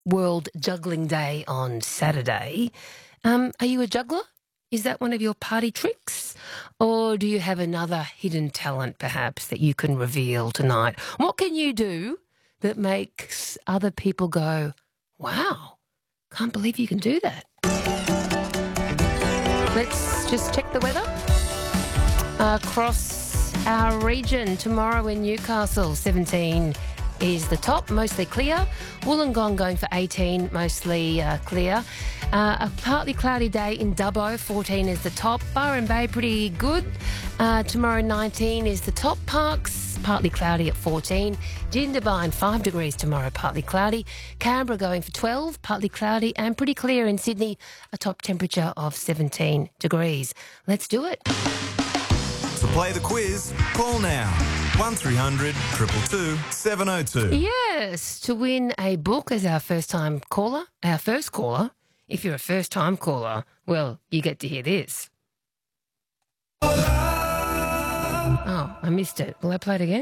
World Juggling Day on Saturday. Are you a juggler? Is that one of your party tricks? Or do you have another hidden talent, perhaps, that you can reveal tonight? What can you do that makes other people go, wow, can't believe you can do that? Let's just check the weather. Across our region, tomorrow in Newcastle, 17 is the top, mostly clear. Wollongong going for 18, mostly clear. A partly cloudy day in Dubbo, 14 is the top. Byron Bay, pretty good. Tomorrow, 19 is the top. Parks, partly cloudy at 14. Jindabyne, 5 degrees tomorrow, partly cloudy. Canberra going for 12, partly cloudy and pretty clear in Sydney, a top temperature of 17 degrees. Let's do it. To play the quiz, call now. 1300 222 702. Yes, to win a book as our first caller. If you're a first-time caller, well, you get to hear this. Oh, I missed it. Will I play it again?